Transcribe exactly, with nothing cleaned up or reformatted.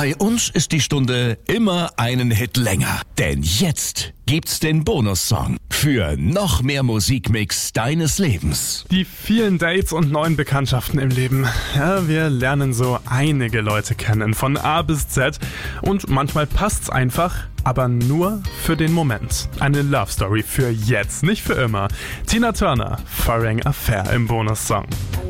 Bei uns ist die Stunde immer einen Hit länger. Denn jetzt gibt's den Bonussong für noch mehr Musikmix deines Lebens. Die vielen Dates und neuen Bekanntschaften im Leben. Ja, wir lernen so einige Leute kennen, von A bis Z. Und manchmal passt's einfach, aber nur für den Moment. Eine Love Story für jetzt, nicht für immer. Tina Turner, Foreign Affair im Bonussong.